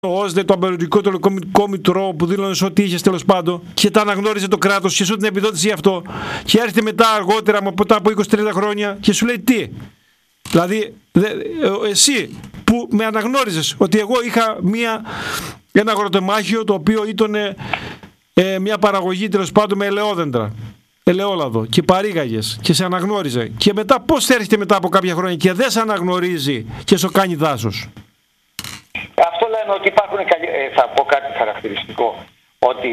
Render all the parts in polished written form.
ΟΣΔΕ, το αμπελουργικό, το λεκομικό μητρό που δήλωνε ότι είχε τέλος πάντων και τα αναγνώριζε το κράτος και σου την επιδότηση γι' αυτό. Και έρχεται μετά αργότερα, μετά από 20-30 χρόνια και σου λέει τι. Δηλαδή, εσύ που με αναγνώριζες ότι εγώ είχα ένα αγροτεμάχιο το οποίο ήταν μια παραγωγή τέλος πάντων με ελαιόδεντρα, ελαιόλαδο και παρήγαγες και σε αναγνώριζε. Και μετά πώς θα έρχεται μετά από κάποια χρόνια και δεν σε αναγνωρίζει και σου κάνει δάσος. Αυτό λένε ότι υπάρχουν, θα πω κάτι χαρακτηριστικό, ότι...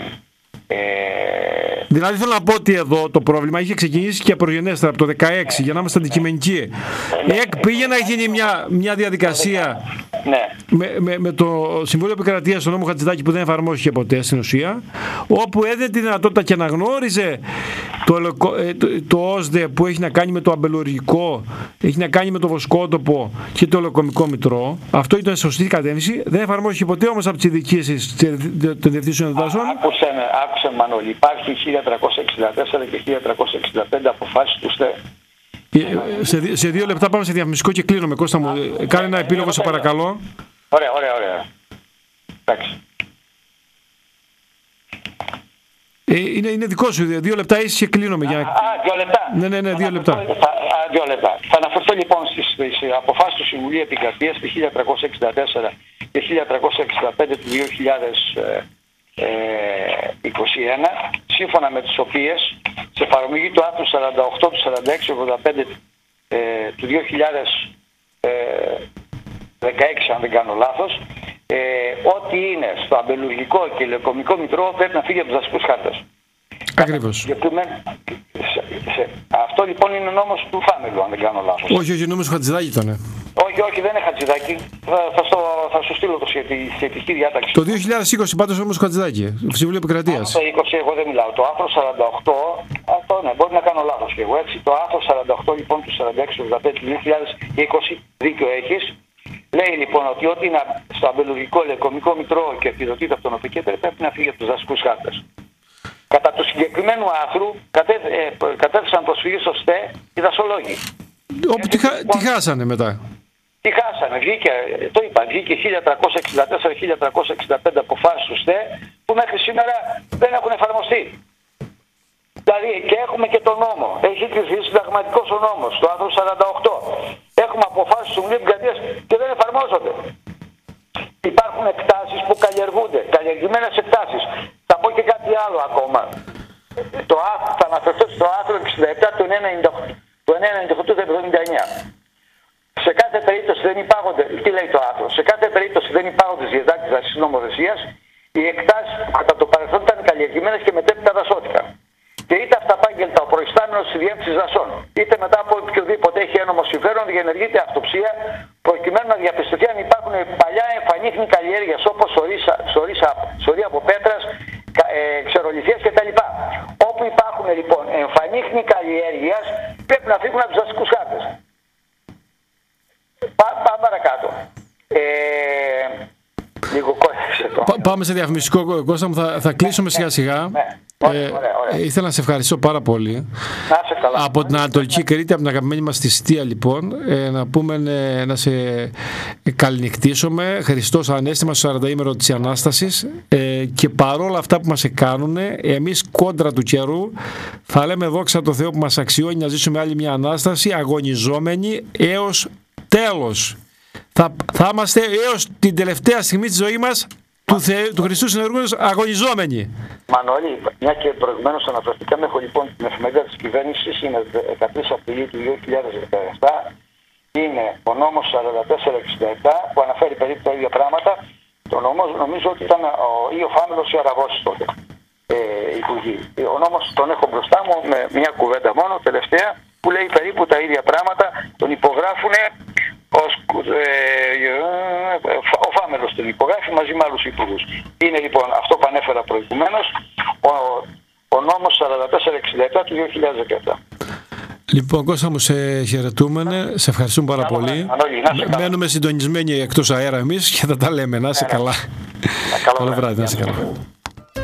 Δηλαδή θέλω να πω ότι εδώ το πρόβλημα είχε ξεκινήσει και προγενέστερα από το 2016 για να είμαστε αντικειμενικοί. Πήγε να γίνει μια διαδικασία με το Συμβούλιο Επικρατείας στον νόμο Χατζηδάκη που δεν εφαρμόστηκε ποτέ στην ουσία, όπου έδινε τη δυνατότητα και αναγνώριζε το ΟΣΔΕ που έχει να κάνει με το αμπελουργικό, έχει να κάνει με το βοσκότοπο και το λεκομικό μητρό. Αυτό ήταν σωστή κατεύθυνση. Δεν εφαρμόστηκε ποτέ όμως από τις ειδικήσεις των διευθύνσεων δασών. Άκουσε Μανώλη, υπάρχει 1364 και 1365 αποφάσεις του ΣΤΕ. Σε 2 λεπτά πάμε σε διαφημιστικό και κλείνουμε. Κώστα μου, κάνε ένα επίλογο σε παρακαλώ. Ωραία. Εντάξει. Είναι δικό σου, 2 λεπτά είσαι και κλείνουμε. 2 λεπτά. Ναι, 2 λεπτά. 2 λεπτά. Θα αναφερθώ λοιπόν στις αποφάσεις του Συμβουλίου Επικρατείας του 1364 και 1365 του 2021, σύμφωνα με τις οποίες σε εφαρμογή του άρθρου 48 του 46-85 του 2016, αν δεν κάνω λάθος, ό,τι είναι στο αμπελουργικό και λεκομικό μητρό πρέπει να φύγει από τους δασικούς χάρτες. Ακριβώς. Αυτό λοιπόν είναι νόμος του Φάμελου, αν δεν κάνω λάθος. Όχι, νόμος του Χατζηδάκη ήταν. Όχι, δεν είναι Χατζηδάκη. Θα σου στείλω το σχετική διάταξη. Το 2020 πάντως όμως του Χατζηδάκη, Συμβουλίο Επικρατείας. Το 20 εγώ δεν μιλάω. Το άρθρο 48, αυτό ναι, μπορεί να κάνω λάθος και εγώ έτσι. Το άρθρο 48 λοιπόν του 46-85 του 2020, δίκιο έχεις. Λέει λοιπόν ότι ό,τι είναι στο αμπελουργικό, λεκομικό μητρό και επιδοτείται από τον ΟΠΕΚΕΤ πρέπει να φύγει από τους δασικούς χάρτες. Κατά του συγκεκριμένου άρθρου κατέθεσαν προσφυγή στο ΣΤΕ οι δασολόγοι. Όπου τι χάσανε μετά. Τι χάσανε, βγήκε 1364-1365 αποφάσεις του ΣΤΕ που μέχρι σήμερα δεν έχουν εφαρμοστεί. Δηλαδή και έχουμε και τον νόμο. Έχει κρυφθεί συνταγματικός ο νόμος, το άρθρο 48. Έχουμε αποφάσεις του Συμβουλίου Επικρατείας και δεν εφαρμόζονται. Υπάρχουν εκτάσεις που καλλιεργούνται, καλλιεργημένες εκτάσεις. Θα πω και κάτι άλλο ακόμα. Θα αναφερθώ στο άρθρο 67 του 998 του 79. Σε κάθε περίπτωση δεν υπάγονται, τι λέει το άρθρο, σε κάθε περίπτωση δεν υπάγονται στις διατάξεις της νομοθεσίας οι εκτάσεις που κατά το παρελθόν ήταν καλλιεργημένες και μετέπειτα δασώθηκαν. Και είτε αυταπάγγελτα ο προϊστάμενος της διεύθυνσης δασών, είτε μετά από οποιοδήποτε έχει ένομο συμφέρον, διενεργείται αυτοψία προκειμένου να διαπιστωθεί αν υπάρχουν παλιά εμφανίχνη καλλιέργειας όπως σωρία από πέτρας, ξερολιθίες κτλ. Όπου υπάρχουν λοιπόν εμφανίχνη καλλιέργειας πρέπει να φύγουν από τους δασικούς χάρτες. Πάμε παρακάτω. Λίγο κόλλησε το. Πάμε σε διαφημιστικό, Κώστα μου, θα κλείσουμε σιγά σιγά. Ωραία. Ήθελα να σε ευχαριστώ πάρα πολύ. Να σε καλά. Από την Ανατολική Κρήτη, από την αγαπημένη μας τη Στία λοιπόν, να πούμε να σε καληνυχτήσουμε. Χριστός Ανέστημα στο 40ήμερο της Ανάστασης, και παρόλα αυτά που μας κάνουν, εμείς κόντρα του καιρού θα λέμε δόξα τω Θεώ που μας αξιώνει να ζήσουμε άλλη μια Ανάσταση αγωνιζόμενοι έως τέλος. Θα είμαστε έως την τελευταία στιγμή της ζωής μας του Χριστού συνεργούς αγωνιζόμενοι. Μανώλη, μια και προηγουμένως αναφερθήκαμε, έχω λοιπόν την εφημερίδα της κυβέρνησης, είναι 13 Απριλίου του 2017, είναι ο νόμος 4467 που αναφέρει περίπου τα ίδια πράγματα. Το νόμος νομίζω ότι ήταν ή ο Φάμελος ή ο Αραβώσης τότε, υπουργοί. Ο νόμος τον έχω μπροστά μου με μια κουβέντα μόνο, τελευταία, που λέει περίπου τα ίδια πράγματα, τον υπογράφουν ο Φάμελος τον υπογράφει μαζί με άλλους υπουργούς. Είναι λοιπόν αυτό που ανέφερα προηγουμένως, ο νόμος 4467 του 2017. Λοιπόν, Κώστα μου, σε χαιρετούμε, σε ευχαριστούμε πάρα πολύ. Μένουμε συντονισμένοι εκτός αέρα εμείς και θα τα λέμε. Να είσαι καλά. Καλό βράδυ, να είσαι καλά.